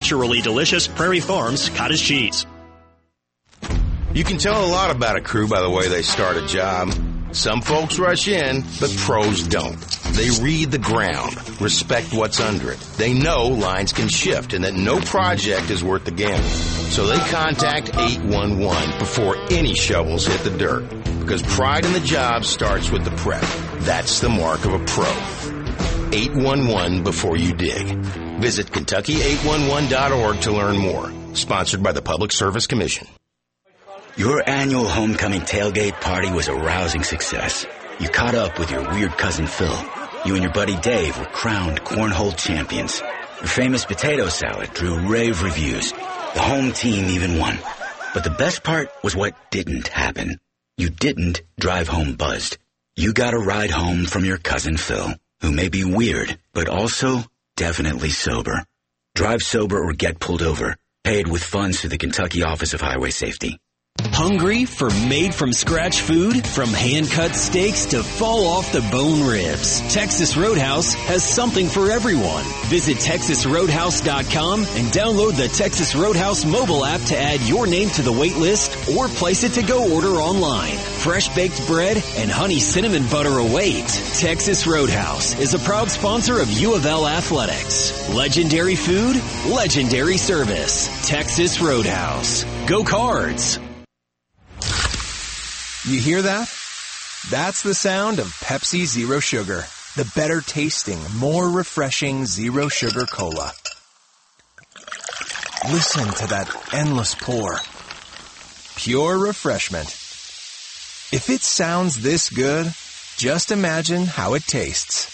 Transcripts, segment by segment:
naturally delicious Prairie Farms cottage cheese. You can tell a lot about a crew by the way they start a job. Some folks rush in, but pros don't. They read the ground, respect what's under it. They know lines can shift and that no project is worth the gamble. So they contact 811 before any shovels hit the dirt. Because pride in the job starts with the prep. That's the mark of a pro. 811 before you dig. Visit Kentucky811.org to learn more. Sponsored by the Public Service Commission. Your annual homecoming tailgate party was a rousing success. You caught up with your weird cousin Phil. You and your buddy Dave were crowned cornhole champions. Your famous potato salad drew rave reviews. The home team even won. But the best part was what didn't happen. You didn't drive home buzzed. You got a ride home from your cousin Phil, who may be weird, but also definitely sober. Drive sober or get pulled over. Paid with funds through the Kentucky Office of Highway Safety. Hungry for made-from-scratch food? From hand-cut steaks to fall-off-the-bone ribs, Texas Roadhouse has something for everyone. Visit TexasRoadhouse.com and download the Texas Roadhouse mobile app to add your name to the wait list or place it to-go order online. Fresh-baked bread and honey cinnamon butter await. Texas Roadhouse is a proud sponsor of U of L Athletics. Legendary food, legendary service. Texas Roadhouse. Go Cards! You hear that? That's the sound of Pepsi Zero Sugar, the better tasting, more refreshing Zero Sugar Cola. Listen to that endless pour. Pure refreshment. If it sounds this good, just imagine how it tastes.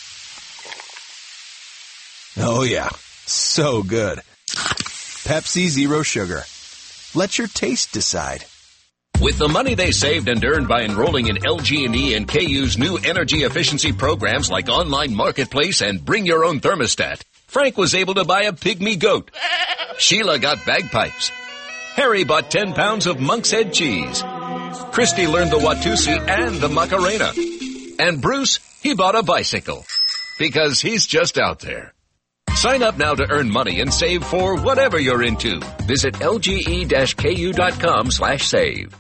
Oh yeah, so good. Pepsi Zero Sugar. Let your taste decide. With the money they saved and earned by enrolling in LG&E and KU's new energy efficiency programs like Online Marketplace and Bring Your Own Thermostat, Frank was able to buy a pygmy goat. Sheila got bagpipes. Harry bought 10 pounds of Monk's Head cheese. Christy learned the Watusi and the Macarena. And Bruce, he bought a bicycle. Because he's just out there. Sign up now to earn money and save for whatever you're into. Visit lge-ku.com/save.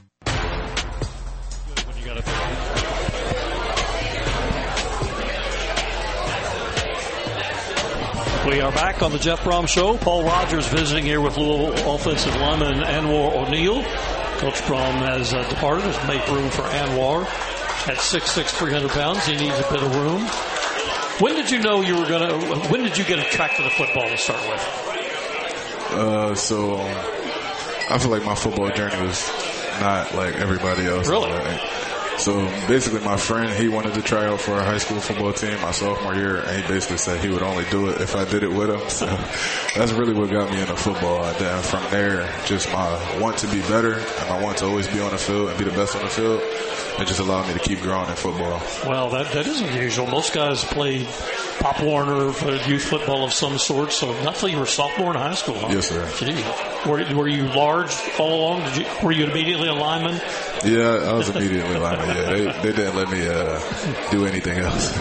We are back on the Jeff Brom Show. Paul Rogers visiting here with Louisville offensive lineman Anwar O'Neal. Coach Brom has departed, has made room for Anwar. At 6'6", 300 pounds, he needs a bit of room. When did you know you were when did you get attracted to football to start with? So I feel like my football journey was not like everybody else. Really? So basically my friend, he wanted to try out for our high school football team my sophomore year, and he basically said he would only do it if I did it with him. So that's really what got me into football. And then from there, just my want to be better and my want to always be on the field and be the best on the field, it just allowed me to keep growing in football. Well, that isn't usual. Most guys played Pop Warner for youth football of some sort, so not until you were a sophomore in high school, huh? Yes, sir. Gee. Were you large all along? Were you immediately a lineman? Yeah, I was immediately a lineman. Yeah, they didn't let me do anything else.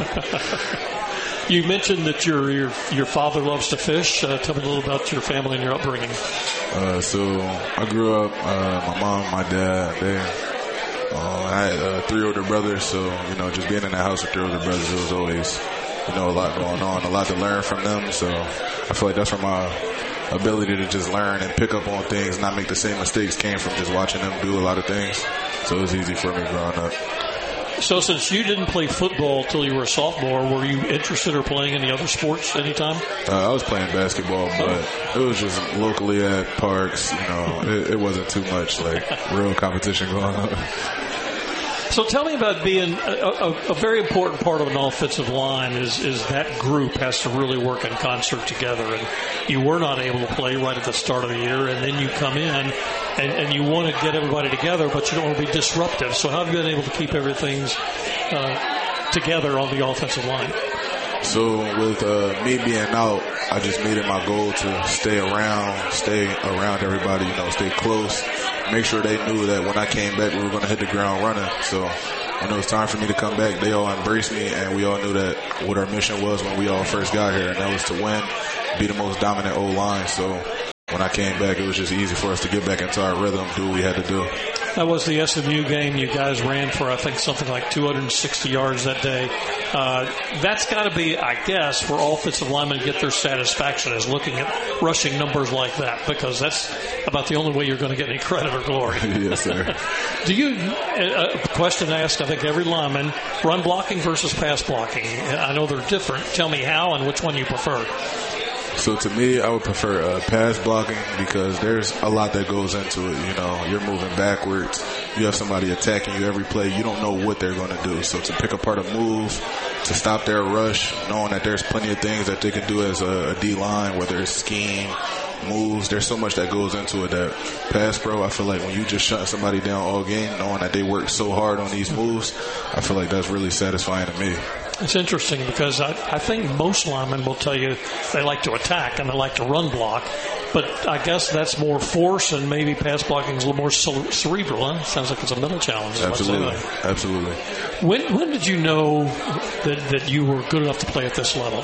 You mentioned that your father loves to fish. Tell me a little about your family and your upbringing. So I grew up, my mom, my dad, I had 3 older brothers, so, just being in that house with 3 older brothers, it was always, a lot going on, a lot to learn from them. So I feel like that's where my ability to just learn and pick up on things, not make the same mistakes, came from just watching them do a lot of things. So it was easy for me growing up. So since you didn't play football till you were a sophomore, were you interested or playing any other sports anytime? I was playing basketball, but it was just locally at parks. It wasn't too much like real competition going on. So tell me about being a very important part of an offensive line is that group has to really work in concert together. And you were not able to play right at the start of the year, and then you come in and you want to get everybody together, but you don't want to be disruptive. So how have you been able to keep everything together on the offensive line? So with me being out, I just made it my goal to stay around everybody, stay close. Make sure they knew that when I came back, we were going to hit the ground running. So when it was time for me to come back, they all embraced me, and we all knew that what our mission was when we all first got here, and that was to win, be the most dominant O-line. So when I came back, it was just easy for us to get back into our rhythm, do what we had to do. That was the SMU game. You guys ran for, I think, something like 260 yards that day. That's got to be, I guess, where offensive linemen get their satisfaction, is looking at rushing numbers like that, because that's about the only way you're going to get any credit or glory. Yes, sir. Do you, a question asked, I think, every lineman, run blocking versus pass blocking? I know they're different. Tell me how and which one you prefer. So to me, I would prefer pass blocking, because there's a lot that goes into it. You know, you're moving backwards. You have somebody attacking you every play. You don't know what they're going to do. So to pick apart a move, to stop their rush, knowing that there's plenty of things that they can do as a D-line, whether it's scheme, moves, there's so much that goes into it. That pass pro, I feel like when you just shut somebody down all game, knowing that they work so hard on these moves, I feel like that's really satisfying to me. It's interesting, because I think most linemen will tell you they like to attack and they like to run block, but I guess that's more force, and maybe pass blocking is a little more cerebral. Huh? Sounds like it's a mental challenge. Absolutely. Absolutely. When did you know that you were good enough to play at this level?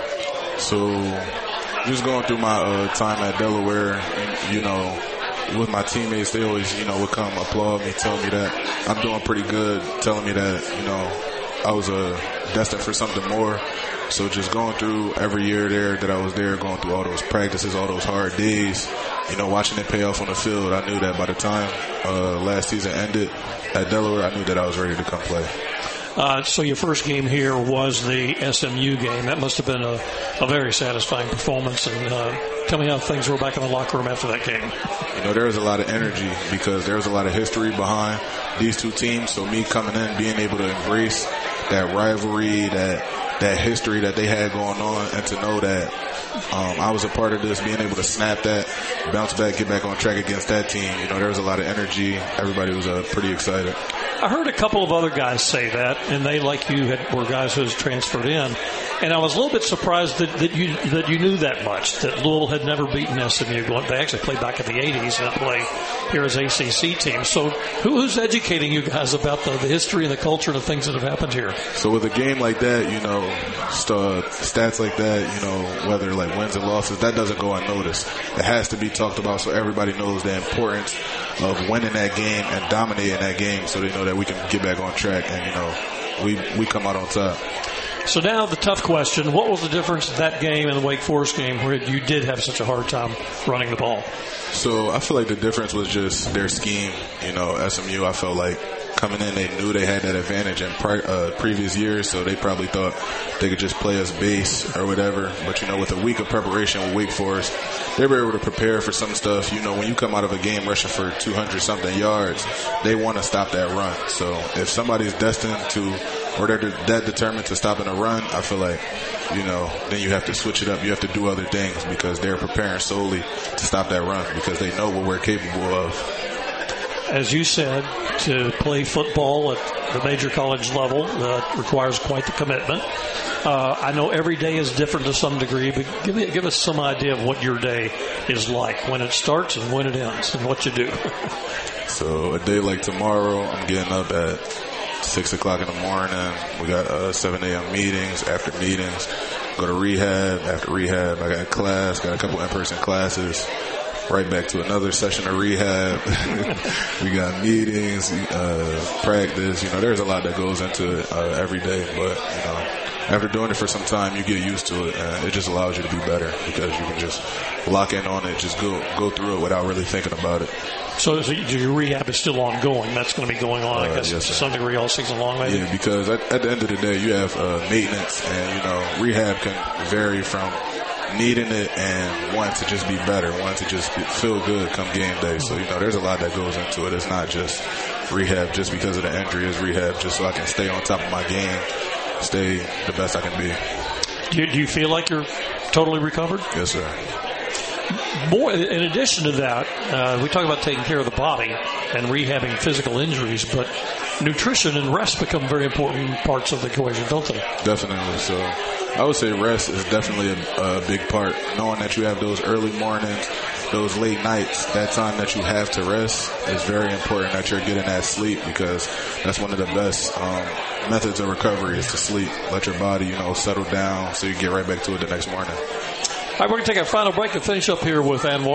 So just going through my time at Delaware, you know, with my teammates, they always, you know, would come applaud me, tell me that I'm doing pretty good, telling me that, you know, I was destined for something more. So just going through every year there that I was there, going through all those practices, all those hard days, you know, watching it pay off on the field, I knew that by the time last season ended at Delaware, I knew that I was ready to come play. So your first game here was the SMU game. That must have been a very satisfying performance. And tell me how things were back in the locker room after that game. You know, there was a lot of energy, because there was a lot of history behind these two teams. So me coming in, being able to embrace that rivalry, that history that they had going on, and to know that I was a part of this, being able to snap that, bounce back, get back on track against that team. You know, there was a lot of energy. Everybody was pretty excited. I heard a couple of other guys say that, and they, like you, were guys who had transferred in. And I was a little bit surprised that you knew that much, that Louisville had never beaten SMU. They actually played back in the 80s and play here as ACC team. So who's educating you guys about the history and the culture and the things that have happened here? So with a game like that, you know, stats like that, you know, whether like wins and losses, that doesn't go unnoticed. It has to be talked about so everybody knows the importance of winning that game and dominating that game, so they know that we can get back on track and, you know, we come out on top. So now the tough question, what was the difference that game and the Wake Forest game where you did have such a hard time running the ball? So I feel like the difference was just their scheme. You know, SMU, I felt like coming in, they knew they had that advantage in previous years, so they probably thought they could just play us base or whatever. But, you know, with a week of preparation with Wake Forest, they were able to prepare for some stuff. You know, when you come out of a game rushing for 200-something yards, they want to stop that run. So if somebody's destined to, or they're that determined to stop in a run, I feel like, you know, then you have to switch it up. You have to do other things, because they're preparing solely to stop that run, because they know what we're capable of. As you said, to play football at the major college level requires quite the commitment. I know every day is different to some degree, but give us some idea of what your day is like, when it starts and when it ends, and what you do. So a day like tomorrow, I'm getting up at 6 o'clock in the morning. We got 7 a.m. meetings. After meetings, go to rehab. After rehab, I got class, got a couple in-person classes. Right back to another session of rehab. We got meetings, practice. You know, there's a lot that goes into it every day. But, you know, after doing it for some time, you get used to it, and it just allows you to be better, because you can just lock in on it, just go through it without really thinking about it. So your rehab is still ongoing. That's going to be going on, I guess, yes, to some degree all season long, maybe? Yeah, because at the end of the day, you have maintenance, and, you know, rehab can vary from needing it and wanting to just be better, wanting to just feel good come game day. So, you know, there's a lot that goes into it. It's not just rehab just because of the injury. It's rehab just so I can stay on top of my game, stay the best I can be. Do you feel like you're totally recovered? Yes, sir. More, in addition to that, we talk about taking care of the body and rehabbing physical injuries, but nutrition and rest become very important parts of the equation, don't they? Definitely. So I would say rest is definitely a big part. Knowing that you have those early mornings, those late nights, that time that you have to rest is very important, that you're getting that sleep, because that's one of the best methods of recovery is to sleep. Let your body, you know, settle down so you get right back to it the next morning. All right, we're going to take our final break and finish up here with Anwar.